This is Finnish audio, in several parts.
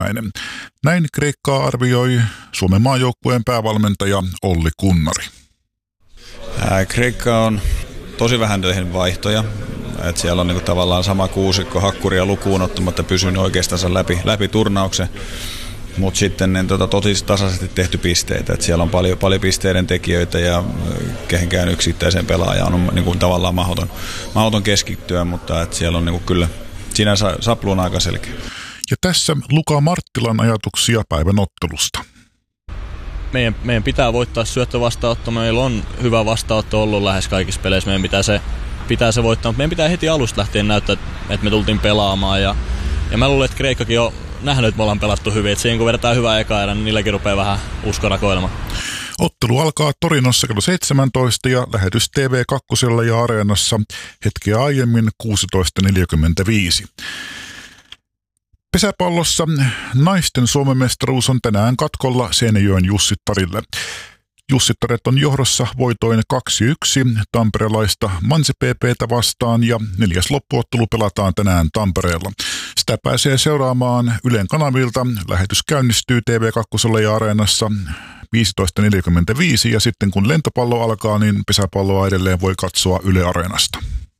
Näin Kreikkaa arvioi Suomen maajoukkueen päävalmentaja Olli Kunnari. Kreikka on tosi vähän tehnyt vaihtoja. Että siellä on niinku tavallaan sama kuusikko hakkuria lukuun ottamatta pysynyt oikeastaan läpi turnauksen. Mutta sitten tosi tasaisesti tehty pisteitä. Et siellä on paljon pisteiden tekijöitä ja kehenkään yksittäiseen pelaajaan on niinku tavallaan mahdoton keskittyä, mutta et siellä on niinku kyllä siinä saplu on aika selkeä. Ja tässä Luka Marttilan ajatuksia päivän ottelusta. Meidän pitää voittaa syöttövastaanotto. Meillä on hyvä vastaanotto ollut lähes kaikissa peleissä. Meidän pitää se voittaa, mutta meidän pitää heti alusta lähtien näyttää, että me tultiin pelaamaan. Ja mä luulen, että Kreikkakin on nähnyt, että me ollaan pelattu hyvin. Että siinä kun vedetään hyvää eka erä, niin niilläkin rupeaa vähän usko rakoilemaan. Ottelu alkaa Torinossa kello 17 ja lähetys TV2 ja Areenassa hetkeä aiemmin 16.45. Pesäpallossa naisten Suomen mestaruus on tänään katkolla Seinäjoen Jussittarille. Jussittaret on johdossa voitoin 2-1 tamperelaista Mansi PP:tä vastaan ja 4. loppuottelu pelataan tänään Tampereella. Sitä pääsee seuraamaan Ylen kanavilta. Lähetys käynnistyy TV2 ja Areenassa 15.45 ja sitten kun lentopallo alkaa, niin pesäpalloa edelleen voi katsoa Yle Areenasta.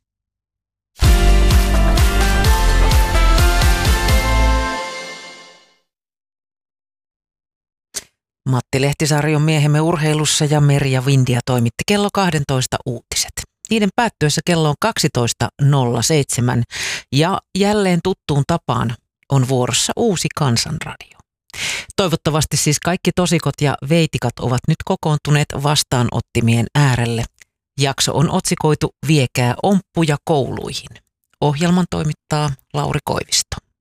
Matti Lehtisaari on miehemme urheilussa ja Merja Vindia toimitti kello 12 uutiset. Niiden päättyessä kello on 12.07 ja jälleen tuttuun tapaan on vuorossa uusi Kansanradio. Toivottavasti siis kaikki tosikot ja veitikat ovat nyt kokoontuneet vastaanottimien äärelle. Jakso on otsikoitu Viekää omppuja kouluihin. Ohjelman toimittaa Lauri Koivisto.